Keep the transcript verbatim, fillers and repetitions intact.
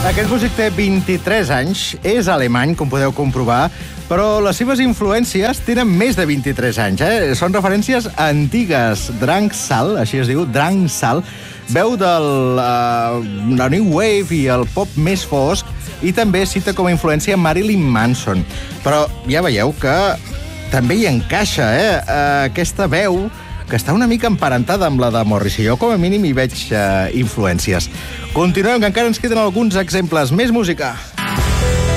Aquest músic té vint-i-tres anys, és alemany, com podeu comprovar, però les seves influències tenen més de vint-i-tres anys. Eh? Són referències antigues. Drangsal, així es diu, Drangsal, veu del uh, la New Wave i el pop més fosc, i també cita com a influència Marilyn Manson. Però ja veieu que també hi encaixa eh? Uh, aquesta veu que està una mica emparentada amb la de Morrissey. Jo, com a mínim, hi veig uh, influències. Continuem, que encara ens queden alguns exemples. Més música.